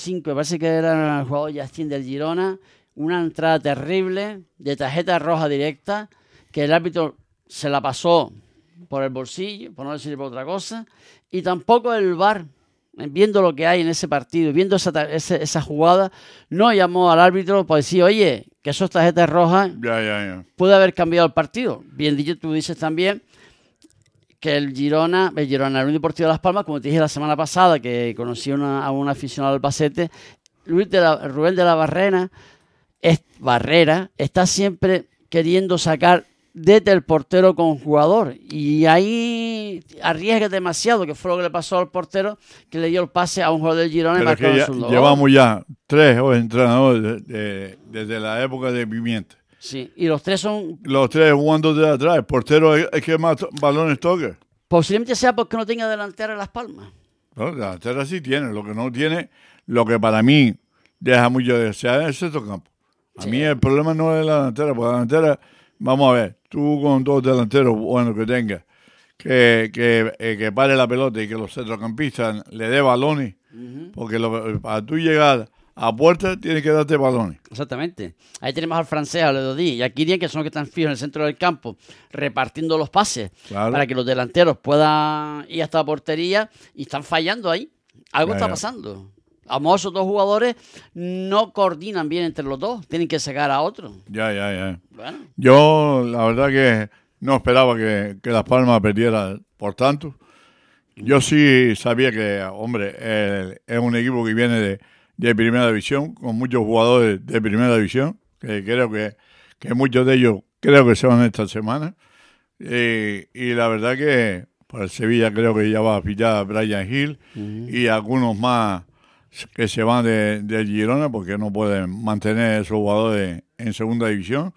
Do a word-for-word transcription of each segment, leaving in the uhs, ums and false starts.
cinco, me parece que era el jugador Justin del Girona, una entrada terrible de tarjeta roja directa, que el árbitro se la pasó por el bolsillo, por no decir por otra cosa, y tampoco el V A R, viendo lo que hay en ese partido, viendo esa, esa, esa jugada, no llamó al árbitro para decir, oye, que esos tarjetas rojas ya, ya, ya. puede haber cambiado el partido. Bien dicho, tú dices también que el Girona, el Girona, el Unión Deportivo de Las Palmas, como te dije la semana pasada, que conocí una, a un aficionado del Albacete, Luis de la, Rubén de la Barrera, es, Barrera está siempre queriendo sacar desde el portero con jugador, y ahí arriesga demasiado, que fue lo que le pasó al portero, que le dio el pase a un jugador del Girona. Pero y es que ya, llevamos ya tres entrenadores de, de, desde la época de Pimienta. Sí, y los tres son... Los tres jugando desde atrás. El portero es, es que más to- balones toque. Posiblemente sea porque no tenga delantera en Las Palmas. No, la delantera sí tiene. Lo que no tiene, lo que para mí deja mucho de desear es el centro campo. A Sí. mí el problema no es la delantera, porque la delantera, vamos a ver, tú con dos delanteros buenos que tengas, que, que, eh, que pare la pelota y que los centrocampistas le dé balones, uh-huh. porque lo, para tú llegar a puerta tienes que darte balones. Exactamente. Ahí tenemos al francés, a Ledodí, y a Kirian, que son los que están fijos en el centro del campo, repartiendo los pases, claro, para que los delanteros puedan ir hasta la portería, y están fallando ahí. Algo ya, está pasando. A lo mejor esos dos jugadores no coordinan bien entre los dos, tienen que sacar a otro. Ya, ya, ya. Bueno. Yo, la verdad que no esperaba que, que Las Palmas perdiera por tanto. Yo sí sabía que, hombre, eh, es un equipo que viene de, de primera división, con muchos jugadores de primera división, que creo que, que muchos de ellos creo que se van esta semana. Eh, y la verdad que para el Sevilla creo que ya va a fichar a Brian Hill uh-huh. y algunos más que se van de, de Girona porque no pueden mantener esos jugadores en segunda división.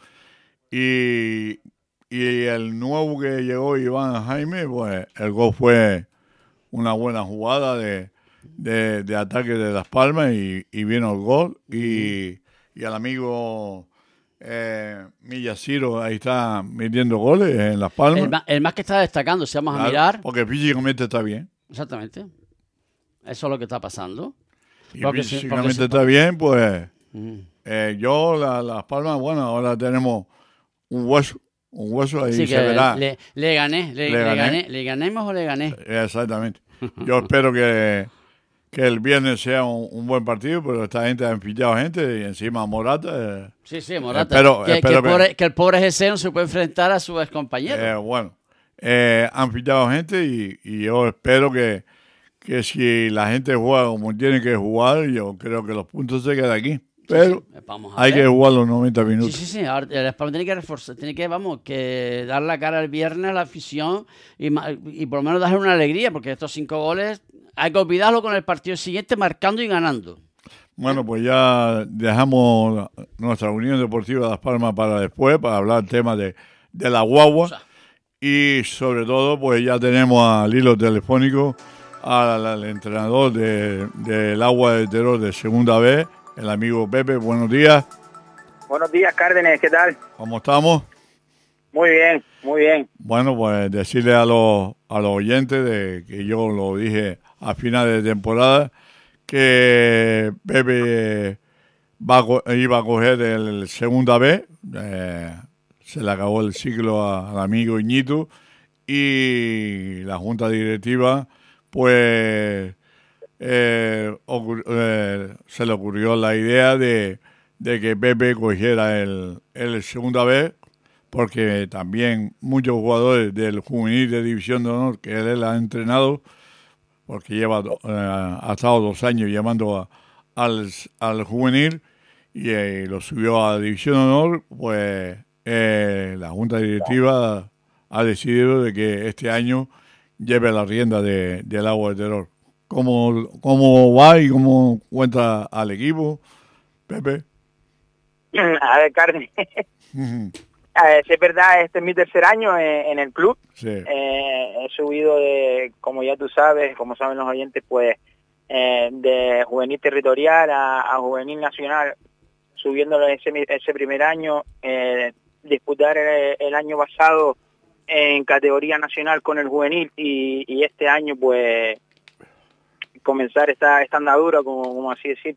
Y, y el nuevo que llegó, Iván Jaime, pues el gol fue una buena jugada de, de, de ataque de Las Palmas y, y vino el gol. Y, y al amigo eh, Millaciro ahí está metiendo goles en Las Palmas. El más, el más que está destacando, si vamos claro, a mirar. Porque físicamente está bien. Exactamente. Eso es lo que está pasando. Y porque físicamente se, está se... bien, pues mm. eh, yo, la, Las Palmas, bueno, ahora tenemos un hueso, un hueso ahí sí, se verá. Le, le gané, le, le, le gané. gané, le ganemos o le gané. Exactamente. Yo espero que, que el viernes sea un, un buen partido, pero esta gente ha enfillado gente y encima Morata. Eh, sí, sí, Morata. Espero, que, espero que, que, pobre, que el pobre G C no se puede enfrentar a su excompañero. Eh, bueno, eh, han fichado gente y, y yo espero que que si la gente juega como tiene que jugar, yo creo que los puntos se quedan aquí. Pero sí, sí. hay ver. que jugar los noventa minutos. Sí, sí, sí. Ahora, el España tiene que reforzar, tiene que, vamos, que dar la cara el viernes a la afición y, y por lo menos darle una alegría, porque estos cinco goles hay que olvidarlo con el partido siguiente, marcando y ganando. Bueno, pues ya dejamos nuestra Unión Deportiva de Las Palmas para después, para hablar temas de, de la guagua. O sea, y sobre todo, pues ya tenemos al hilo telefónico al, al entrenador del de, de Agua de Terror de segunda vez, el amigo Pepe. Buenos días. Buenos días, Cárdenas, ¿qué tal? ¿Cómo estamos? Muy bien, muy bien. Bueno, pues decirle a los, a los oyentes de que yo lo dije a finales de temporada, que Pepe va a, iba a coger el segunda vez, eh, se le acabó el ciclo a, al amigo Iñitu, y la junta directiva pues eh, ocur- eh, se le ocurrió la idea de, de que Pepe cogiera el, el segunda vez, porque también muchos jugadores del juvenil de División de Honor que él ha entrenado, porque lleva eh, ha estado dos años llamando a, al, al juvenil y eh, lo subió a División de Honor, pues eh, la junta directiva ha decidido de que este año lleve la rienda de, del Agua de Terror. ¿Cómo, ¿Cómo va y cómo cuenta al equipo, Pepe? A ver, Carmen. Uh-huh. Es verdad, este es mi tercer año en, en el club. Sí. Eh, he subido de, como ya tú sabes, como saben los oyentes, pues eh, de juvenil territorial a, a juvenil nacional, subiéndolo ese, ese primer año, eh, disputar el, el año pasado en categoría nacional con el juvenil y, y este año pues comenzar esta, esta andadura, como, como así decir,